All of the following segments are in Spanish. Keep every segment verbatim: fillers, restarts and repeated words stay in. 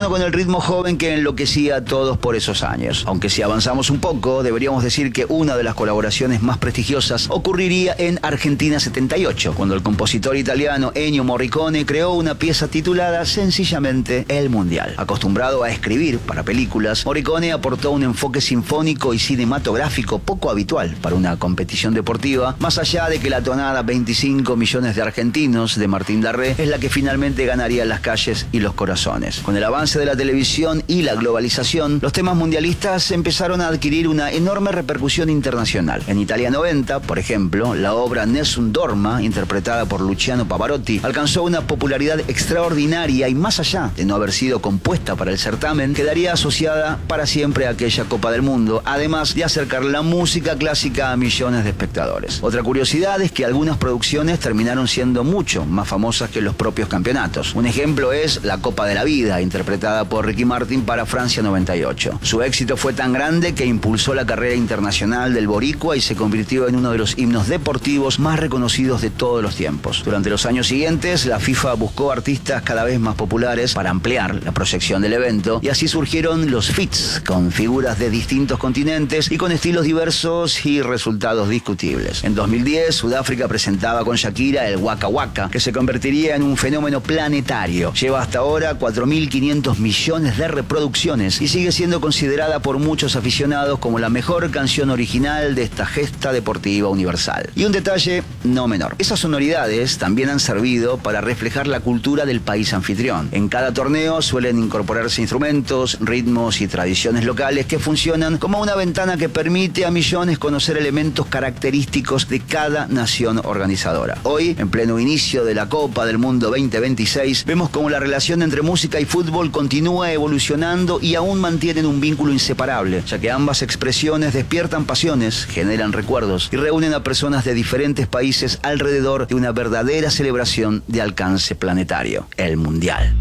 tono con el ritmo joven que enloquecía a todos por esos años. Aunque si avanzamos un poco, deberíamos decir que una de las colaboraciones más prestigiosas ocurriría en Argentina setenta y ocho, cuando el compositor italiano Ennio Morricone creó una pieza titulada sencillamente El Mundial. Acostumbrado a escribir para películas, Morricone aportó un enfoque sinfónico y cinematográfico poco habitual para una competición deportiva, más allá de que la tonada veinticinco millones de argentinos de Martín Darré es la que finalmente ganaría las calles y los corazones. Con el avance de la televisión y la globalización, los temas mundialistas empezaron a adquirir una enorme repercusión internacional. En Italia noventa, por ejemplo, la obra Nessun Dorma, interpretada por Luciano Pavarotti, alcanzó una popularidad extraordinaria y, más allá de no haber sido compuesta para el certamen, quedaría asociada para siempre a aquella Copa del Mundo, además de acercar la música clásica a millones de espectadores. Otra curiosidad es que algunas producciones terminaron siendo mucho más famosas que los propios campeonatos. Un ejemplo es La Copa de la Vida, interpretada por Ricky Martin para Francia noventa y ocho. Su éxito fue tan grande que impulsó la carrera internacional del boricua y se convirtió en uno de los himnos deportivos más reconocidos de todos los tiempos. Durante los años siguientes, la FIFA buscó artistas cada vez más populares para ampliar la proyección del evento, y así surgieron los feats, con figuras de distintos continentes y con estilos diversos y resultados discutibles. En dos mil diez, Sudáfrica presentaba con Shakira el Waka Waka, que se convertiría en un fenómeno planetario. Lleva hasta ahora cuatro mil quinientos millones de reproducciones y sigue siendo considerada por muchos aficionados como la mejor canción original de esta gesta deportiva universal. Y un detalle no menor: esas sonoridades también han servido para reflejar la cultura del país anfitrión. En cada torneo suelen incorporarse instrumentos, ritmos y tradiciones locales que funcionan como una ventana que permite a millones conocer elementos característicos de cada nación organizadora. Hoy, en pleno inicio de la Copa del Mundo veinte veintiséis, vemos cómo la relación entre música y fútbol continúa evolucionando y aún mantienen un vínculo inseparable, ya que ambas expresiones despiertan pasiones, generan recuerdos y reúnen a personas de diferentes países alrededor de una verdadera celebración de alcance planetario: el Mundial.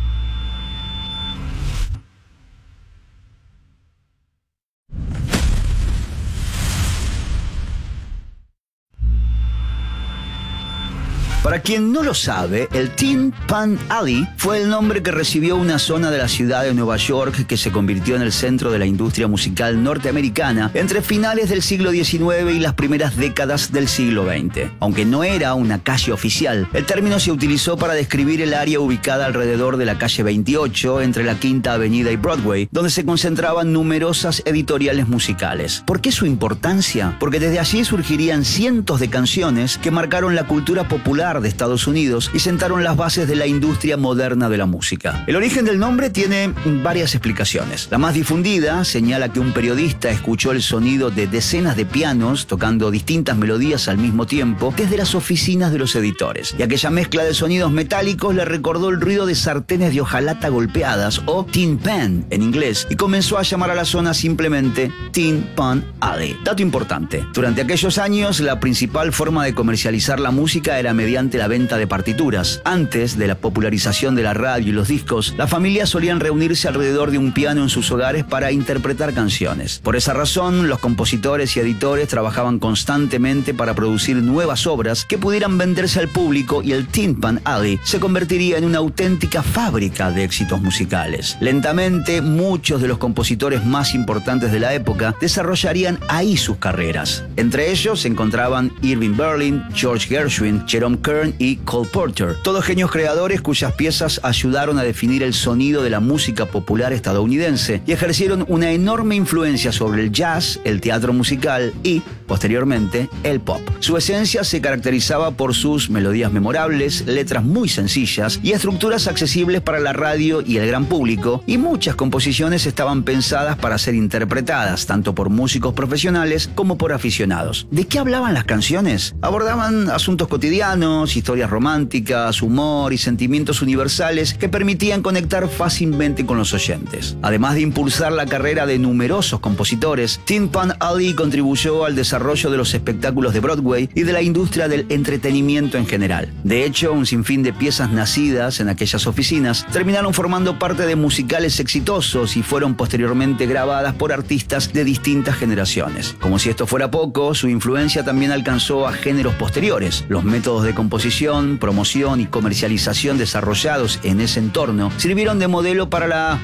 Para quien no lo sabe, el Tin Pan Alley fue el nombre que recibió una zona de la ciudad de Nueva York que se convirtió en el centro de la industria musical norteamericana entre finales del siglo diecinueve y las primeras décadas del siglo veinte. Aunque no era una calle oficial, el término se utilizó para describir el área ubicada alrededor de la calle veintiocho, entre la Quinta Avenida y Broadway, donde se concentraban numerosas editoriales musicales. ¿Por qué su importancia? Porque desde allí surgirían cientos de canciones que marcaron la cultura popular de Estados Unidos y sentaron las bases de la industria moderna de la música. El origen del nombre tiene varias explicaciones. La más difundida señala que un periodista escuchó el sonido de decenas de pianos tocando distintas melodías al mismo tiempo desde las oficinas de los editores, y aquella mezcla de sonidos metálicos le recordó el ruido de sartenes de hojalata golpeadas, o tin pan en inglés, y comenzó a llamar a la zona simplemente Tin Pan Alley. Dato importante: durante aquellos años la principal forma de comercializar la música era mediante la venta de partituras. Antes de la popularización de la radio y los discos, las familias solían reunirse alrededor de un piano en sus hogares para interpretar canciones. Por esa razón, los compositores y editores trabajaban constantemente para producir nuevas obras que pudieran venderse al público, y el Tin Pan Alley se convertiría en una auténtica fábrica de éxitos musicales. Lentamente, muchos de los compositores más importantes de la época desarrollarían ahí sus carreras. Entre ellos se encontraban Irving Berlin, George Gershwin, Jerome Kern y Cole Porter, todos genios creadores cuyas piezas ayudaron a definir el sonido de la música popular estadounidense y ejercieron una enorme influencia sobre el jazz, el teatro musical y, posteriormente, el pop. Su esencia se caracterizaba por sus melodías memorables, letras muy sencillas y estructuras accesibles para la radio y el gran público, y muchas composiciones estaban pensadas para ser interpretadas tanto por músicos profesionales como por aficionados. ¿De qué hablaban las canciones? Abordaban asuntos cotidianos, historias románticas, humor y sentimientos universales que permitían conectar fácilmente con los oyentes. Además de impulsar la carrera de numerosos compositores, Tin Pan Alley contribuyó al desarrollo de los espectáculos de Broadway y de la industria del entretenimiento en general. De hecho, un sinfín de piezas nacidas en aquellas oficinas terminaron formando parte de musicales exitosos y fueron posteriormente grabadas por artistas de distintas generaciones. Como si esto fuera poco, su influencia también alcanzó a géneros posteriores. Los métodos de composición, promoción y comercialización desarrollados en ese entorno sirvieron de modelo para la